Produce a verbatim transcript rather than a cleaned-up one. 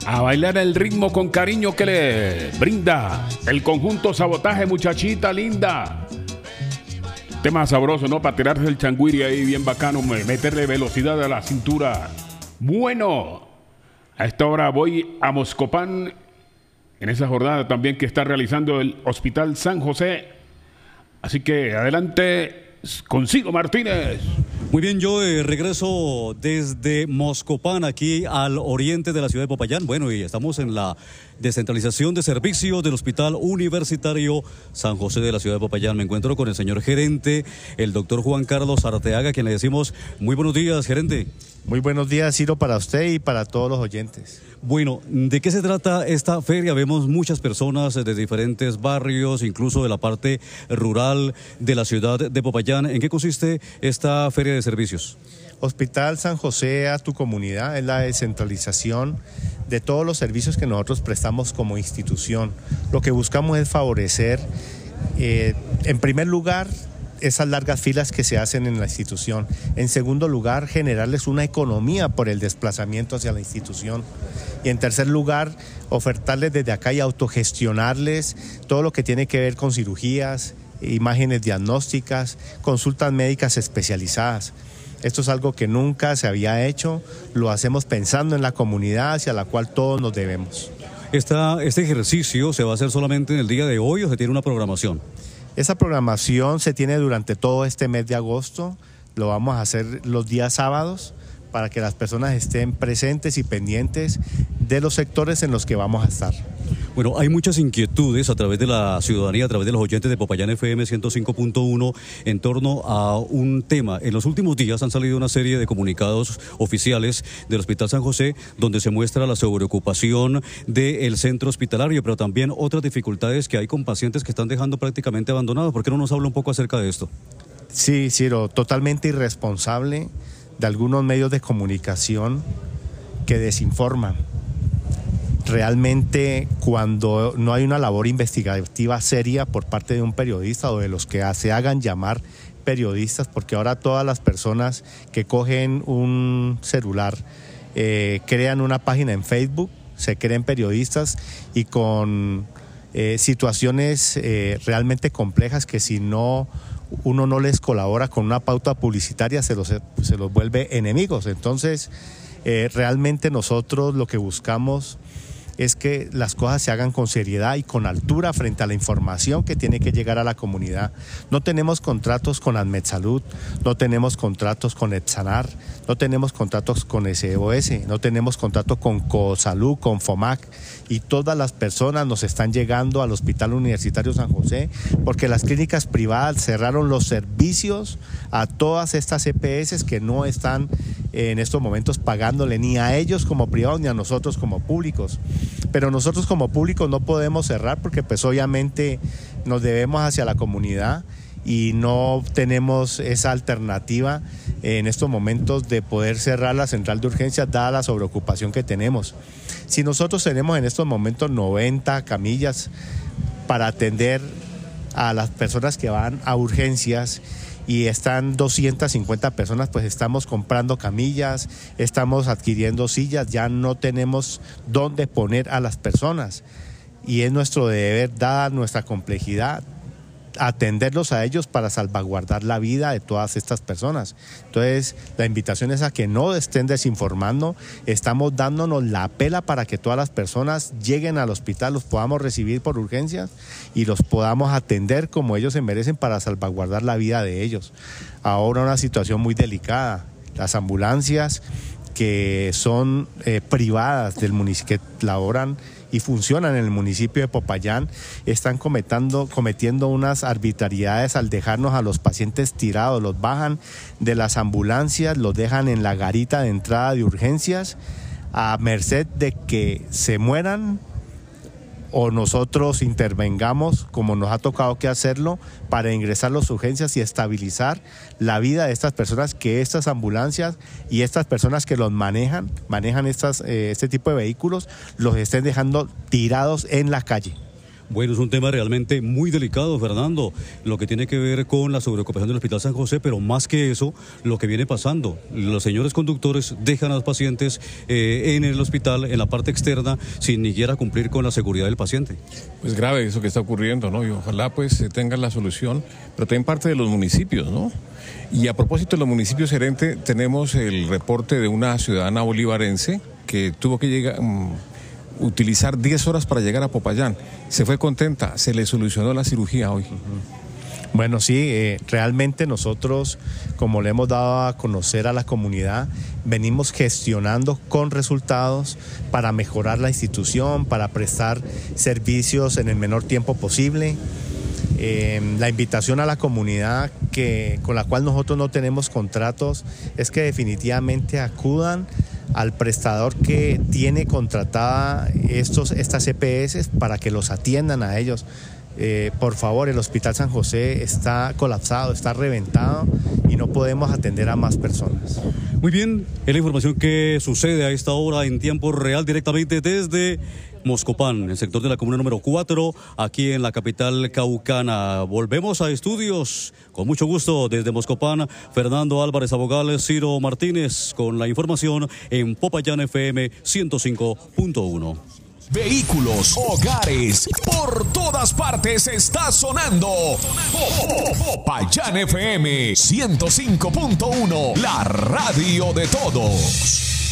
A bailar el ritmo con cariño que le brinda el conjunto Sabotaje, muchachita linda. Tema sabroso, ¿no? Para tirarse el changuiri ahí bien bacano, meterle velocidad a la cintura. Bueno, a esta hora voy a Moscopán, en esa jornada también que está realizando el Hospital San José. Así que adelante, consigo Martínez. Muy bien, yo eh, regreso desde Moscopán, aquí al oriente de la ciudad de Popayán. Bueno, y estamos en la descentralización de servicios del Hospital Universitario San José de la ciudad de Popayán. Me encuentro con el señor gerente, el doctor Juan Carlos Arteaga, a quien le decimos muy buenos días, gerente. Muy buenos días, Ciro, para usted y para todos los oyentes. Bueno, ¿de qué se trata esta feria? Vemos muchas personas de diferentes barrios, incluso de la parte rural de la ciudad de Popayán. ¿En qué consiste esta feria de servicios? Hospital San José a tu comunidad es la descentralización de todos los servicios que nosotros prestamos como institución. Lo que buscamos es favorecer, eh, en primer lugar, esas largas filas que se hacen en la institución. En segundo lugar, generarles una economía por el desplazamiento hacia la institución. Y en tercer lugar, ofertarles desde acá y autogestionarles todo lo que tiene que ver con cirugías, imágenes diagnósticas, consultas médicas especializadas. Esto es algo que nunca se había hecho, lo hacemos pensando en la comunidad hacia la cual todos nos debemos. Esta, ¿Este ejercicio se va a hacer solamente en el día de hoy o se tiene una programación? Esa programación se tiene durante todo este mes de agosto, lo vamos a hacer los días sábados para que las personas estén presentes y pendientes de los sectores en los que vamos a estar. Bueno, hay muchas inquietudes a través de la ciudadanía, a través de los oyentes de Popayán F M ciento cinco punto uno en torno a un tema. En los últimos días han salido una serie de comunicados oficiales del Hospital San José donde se muestra la sobreocupación del centro hospitalario, pero también otras dificultades que hay con pacientes que están dejando prácticamente abandonados. ¿Por qué no nos habla un poco acerca de esto? Sí, Ciro, totalmente irresponsable de algunos medios de comunicación que desinforman. Realmente, cuando no hay una labor investigativa seria por parte de un periodista o de los que se hagan llamar periodistas, porque ahora todas las personas que cogen un celular eh, crean una página en Facebook, se creen periodistas y con eh, situaciones eh, realmente complejas que si no uno no les colabora con una pauta publicitaria se los, se los vuelve enemigos. Entonces, eh, realmente nosotros lo que buscamos es que las cosas se hagan con seriedad y con altura frente a la información que tiene que llegar a la comunidad. No tenemos contratos con AdMedSalud, no tenemos contratos con EPSANAR, no tenemos contratos con S O S, no tenemos contratos con COSALUD, con FOMAC, y todas las personas nos están llegando al Hospital Universitario San José porque las clínicas privadas cerraron los servicios a todas estas E P S que no están en estos momentos pagándole ni a ellos como privados ni a nosotros como públicos. Pero nosotros como públicos no podemos cerrar porque pues obviamente nos debemos hacia la comunidad y no tenemos esa alternativa en estos momentos de poder cerrar la central de urgencias dada la sobreocupación que tenemos. Si nosotros tenemos en estos momentos noventa camillas para atender a las personas que van a urgencias y están doscientas cincuenta personas, pues estamos comprando camillas, estamos adquiriendo sillas, ya no tenemos dónde poner a las personas y es nuestro deber, dada nuestra complejidad, atenderlos a ellos para salvaguardar la vida de todas estas personas. Entonces, la invitación es a que no estén desinformando, estamos dándonos la pela para que todas las personas lleguen al hospital, los podamos recibir por urgencias y los podamos atender como ellos se merecen para salvaguardar la vida de ellos. Ahora una situación muy delicada, las ambulancias que son eh, privadas del municipio, que laboran y funcionan en el municipio de Popayán, están cometiendo, cometiendo unas arbitrariedades al dejarnos a los pacientes tirados, los bajan de las ambulancias, los dejan en la garita de entrada de urgencias a merced de que se mueran o nosotros intervengamos, como nos ha tocado que hacerlo, para ingresar a las urgencias y estabilizar la vida de estas personas, que estas ambulancias y estas personas que los manejan, manejan estas, eh, este tipo de vehículos, los estén dejando tirados en la calle. Bueno, es un tema realmente muy delicado, Fernando, lo que tiene que ver con la sobreocupación del Hospital San José, pero más que eso, lo que viene pasando. Los señores conductores dejan a los pacientes eh, en el hospital, en la parte externa, sin ni siquiera cumplir con la seguridad del paciente. Pues grave eso que está ocurriendo, ¿no? Y ojalá pues se tenga la solución, pero también parte de los municipios, ¿no? Y a propósito de los municipios, gerente, tenemos el reporte de una ciudadana bolivarense que tuvo que llegar... Um, utilizar diez horas para llegar a Popayán. Se fue contenta, se le solucionó la cirugía hoy. Bueno, sí, eh, realmente nosotros, como le hemos dado a conocer a la comunidad, venimos gestionando con resultados para mejorar la institución, para prestar servicios en el menor tiempo posible. Eh, la invitación a la comunidad que, con la cual nosotros no tenemos contratos es que definitivamente acudan al prestador que tiene contratada estos, estas E P S para que los atiendan a ellos. Eh, por favor, el Hospital San José está colapsado, está reventado y no podemos atender a más personas. Muy bien, es la información que sucede a esta hora en tiempo real directamente desde Moscopán, el sector de la comuna número cuatro, aquí en la capital caucana. Volvemos a estudios, con mucho gusto desde Moscopán, Fernando Álvarez Abogales, Ciro Martínez, con la información en Popayán F M ciento cinco punto uno. Vehículos, hogares, por todas partes está sonando. Popayán F M ciento cinco punto uno, la radio de todos.